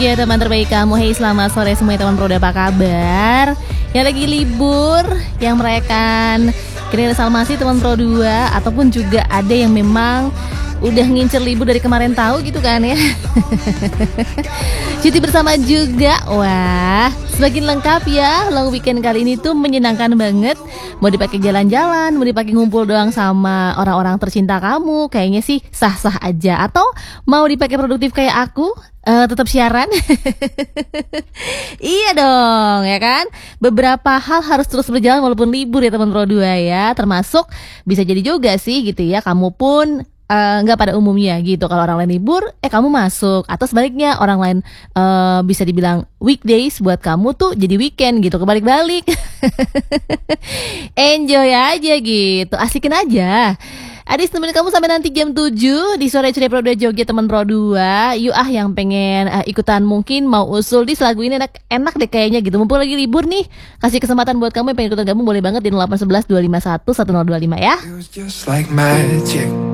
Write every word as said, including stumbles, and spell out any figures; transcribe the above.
Ya teman terbaik kamu, hey selamat sore semua teman pro, apa kabar? Yang lagi libur, yang merayakan Kini Salmasi teman pro dua, ataupun juga ada yang memang udah ngincer libur dari kemarin tahu gitu kan ya. Cuti bersama juga, wah semakin lengkap ya. Long weekend kali ini tuh menyenangkan banget. Mau dipakai jalan-jalan, mau dipakai ngumpul doang sama orang-orang tercinta kamu, kayaknya sih sah-sah aja. Atau mau dipakai produktif kayak aku, uh, tetap siaran. Iya dong, ya kan? Beberapa hal harus terus berjalan walaupun libur ya teman pro dua ya. Termasuk bisa jadi juga sih gitu ya, kamu pun nggak uh, pada umumnya gitu. Kalau orang lain libur, eh kamu masuk. Atau sebaliknya orang lain uh, bisa dibilang weekdays buat kamu tuh jadi weekend gitu. Kebalik-balik. Enjoy aja gitu, asikin aja. Adis temenin kamu sampai nanti jam tujuh di sore ceria Pro dua Joget teman Pro dua. Yuk ah yang pengen uh, ikutan mungkin mau usul di lagu ini enak, enak deh kayaknya gitu. Mumpung lagi libur nih, kasih kesempatan buat kamu yang pengen ikutan gabung boleh banget di nol delapan satu satu dua lima satu satu nol dua lima ya.